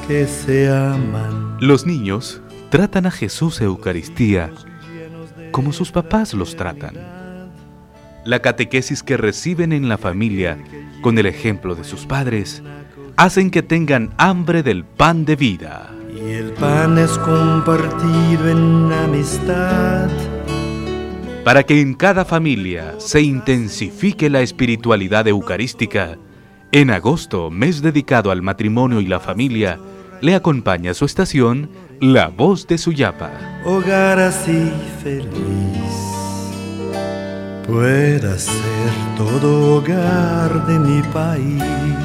que se aman. Los niños tratan a Jesús Eucaristía como sus papás los tratan. La catequesis que reciben en la familia, con el ejemplo de sus padres, hacen que tengan hambre del pan de vida. Y el pan es compartido en amistad. Para que en cada familia se intensifique la espiritualidad eucarística, en agosto, mes dedicado al matrimonio y la familia, le acompaña su estación, La Voz de Suyapa. Hogar así feliz pueda ser todo hogar de mi país.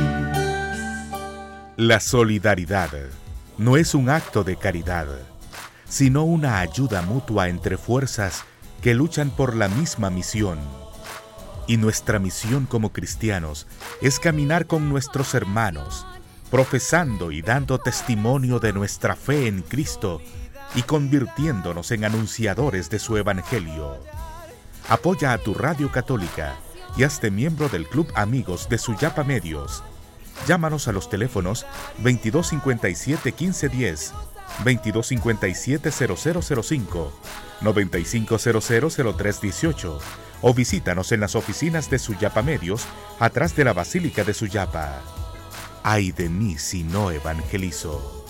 La solidaridad no es un acto de caridad, sino una ayuda mutua entre fuerzas que luchan por la misma misión. Y nuestra misión como cristianos es caminar con nuestros hermanos, profesando y dando testimonio de nuestra fe en Cristo y convirtiéndonos en anunciadores de su Evangelio. Apoya a tu radio católica y hazte miembro del Club Amigos de Suyapa Medios. Llámanos a los teléfonos 2257-1510, 2257-0005, 9500-0318 o visítanos en las oficinas de Suyapa Medios atrás de la Basílica de Suyapa. Ay de mí si no evangelizo.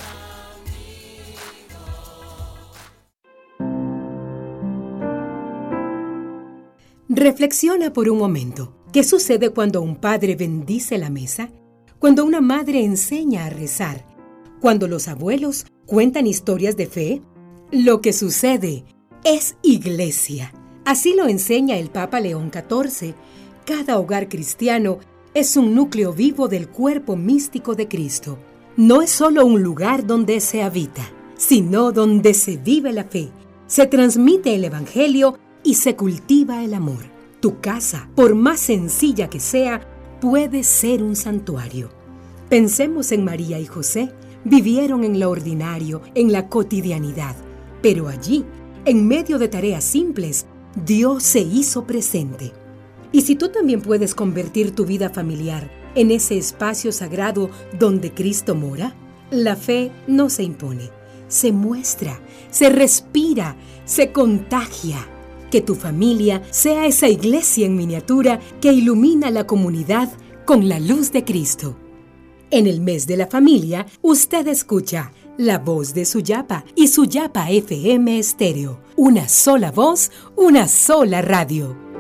Reflexiona por un momento. ¿Qué sucede cuando un padre bendice la mesa? Cuando una madre enseña a rezar, cuando los abuelos cuentan historias de fe, lo que sucede es iglesia. Así lo enseña el Papa León XIV. Cada hogar cristiano es un núcleo vivo del cuerpo místico de Cristo. No es solo un lugar donde se habita, sino donde se vive la fe, se transmite el Evangelio y se cultiva el amor. Tu casa, por más sencilla que sea, puede ser un santuario. Pensemos en María y José. Vivieron en lo ordinario, en la cotidianidad. Pero allí, en medio de tareas simples, Dios se hizo presente. Y si tú también puedes convertir tu vida familiar en ese espacio sagrado donde Cristo mora, la fe no se impone, se muestra, se respira, se contagia. Que tu familia sea esa iglesia en miniatura que ilumina la comunidad con la luz de Cristo. En el mes de la familia, usted escucha La Voz de Suyapa y Suyapa FM Estéreo. Una sola voz, una sola radio.